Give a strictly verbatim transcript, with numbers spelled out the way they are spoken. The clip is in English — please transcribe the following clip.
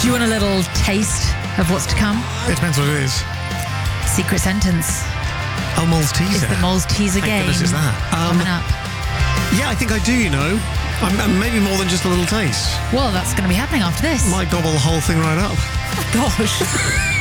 Do you want a little taste of what's to come? It depends what it is. Secret sentence. Oh, Malteser. It's the Malteser Thank game. goodness it's that. Um, coming up. yeah, I think I do, you know. I'm, I'm maybe more than just a little taste. Well, that's going to be happening after this. Might gobble the whole thing right up. Gosh.